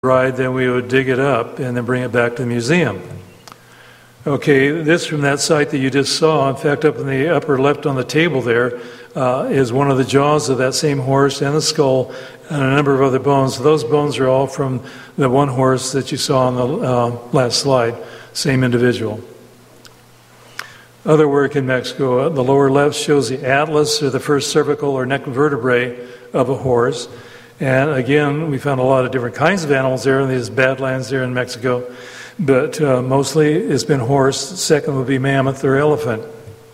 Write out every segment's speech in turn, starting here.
ride, then we would dig it up and then bring it back to the museum. Okay, this from that site that you just saw, in fact, up in the upper left on the table there, is one of the jaws of that same horse and the skull and a number of other bones. Those bones are all from the one horse that you saw on the last slide, same individual. Other work in Mexico, the lower left shows the atlas, or the first cervical or neck vertebrae of a horse. And again, we found a lot of different kinds of animals there in these badlands there in Mexico. But mostly it's been horse. Second would be mammoth or elephant.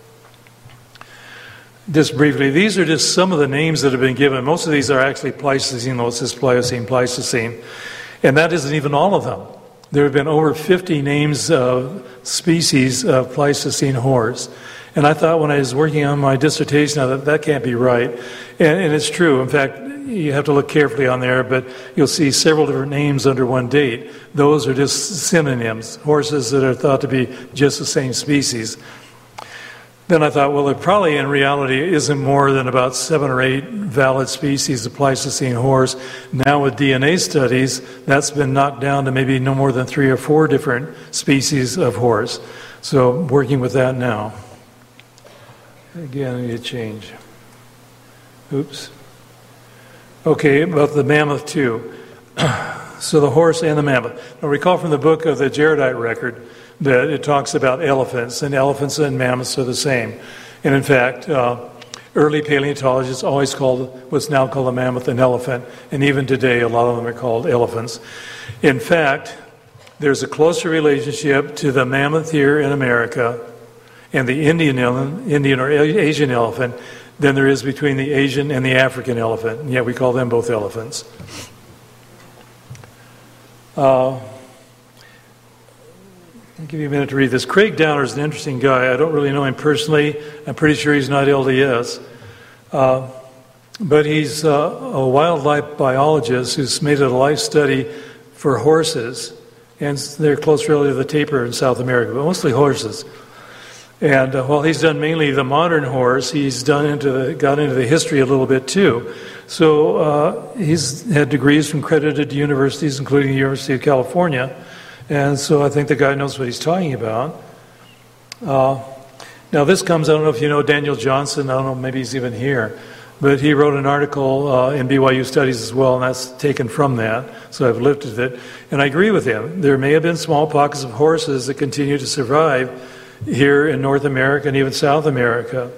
Just briefly, these are just some of the names that have been given. Most of these are actually Pleistocene, though it says Pleistocene. And that isn't even all of them. There have been over 50 names of species of Pleistocene horse. And I thought when I was working on my dissertation, I thought that can't be right. And it's true. In fact, you have to look carefully on there, but you'll see several different names under one date. Those are just synonyms, horses that are thought to be just the same species. Then I thought, well, there probably in reality isn't more than about 7 or 8 valid species of Pleistocene horse. Now with DNA studies, that's been knocked down to maybe no more than 3 or 4 different species of horse. So working with that now. Again, I need to change. Oops. Okay, about the mammoth too. So the horse and the mammoth. Now recall from the book of the Jaredite record that it talks about elephants, and elephants and mammoths are the same. And in fact, early paleontologists always called what's now called a mammoth an elephant, and even today a lot of them are called elephants. In fact, there's a closer relationship to the mammoth here in America and the Indian or Asian elephant than there is between the Asian and the African elephant, and yet we call them both elephants. I'll give you a minute to read this. Craig Downer is an interesting guy. I don't really know him personally. I'm pretty sure he's not LDS. But he's a wildlife biologist who's made it a life study for horses, and they're close relative to the tapir in South America, but mostly horses. And while he's done mainly the modern horse, he's got into the history a little bit too. So he's had degrees from credited universities, including the University of California. And so I think the guy knows what he's talking about. Now this comes, I don't know if you know Daniel Johnson, I don't know, maybe he's even here. But he wrote an article in BYU Studies as well, and that's taken from that. So I've lifted it. And I agree with him. There may have been small pockets of horses that continue to survive here in North America and even South America.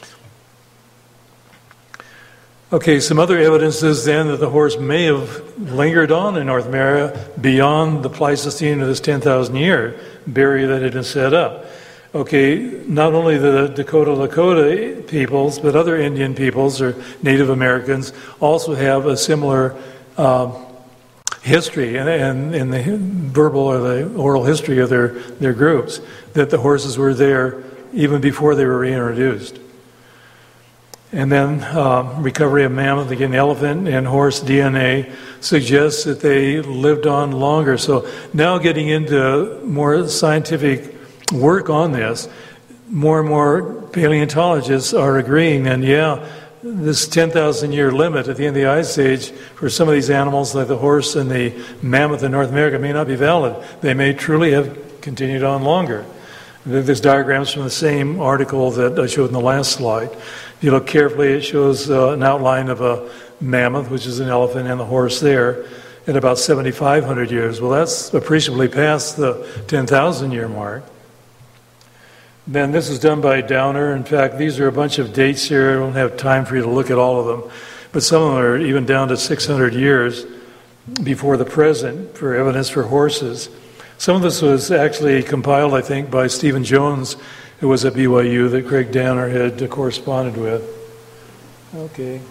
Okay, some other evidences then that the horse may have lingered on in North America beyond the Pleistocene of this 10,000-year barrier that had been set up. Okay, not only the Dakota Lakota peoples, but other Indian peoples or Native Americans also have a similar history and in the verbal or the oral history of their groups, that the horses were there even before they were reintroduced. And then recovery of mammoth, again, elephant and horse DNA suggests that they lived on longer. So now getting into more scientific work on this, more and more paleontologists are agreeing, and yeah, this 10,000-year limit at the end of the Ice Age for some of these animals like the horse and the mammoth in North America may not be valid. They may truly have continued on longer. There's diagrams from the same article that I showed in the last slide. If you look carefully, it shows an outline of a mammoth, which is an elephant, and the horse there at about 7,500 years. Well, that's appreciably past the 10,000-year mark. Then this is done by Downer. In fact, these are a bunch of dates here. I don't have time for you to look at all of them. But some of them are even down to 600 years before the present for evidence for horses. Some of this was actually compiled, I think, by Stephen Jones, who was at BYU, that Craig Downer had corresponded with. Okay,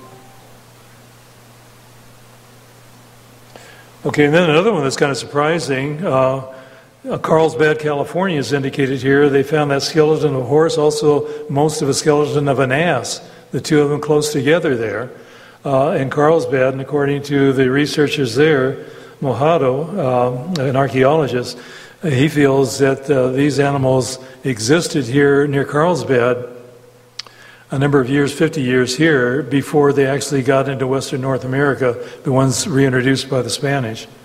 and then another one that's kind of surprising. Carlsbad, California is indicated here. They found that skeleton of a horse, also most of a skeleton of an ass, the two of them close together there in Carlsbad. And according to the researchers there, Mojado, an archaeologist, he feels that these animals existed here near Carlsbad a number of years, 50 years here, before they actually got into Western North America, the ones reintroduced by the Spanish.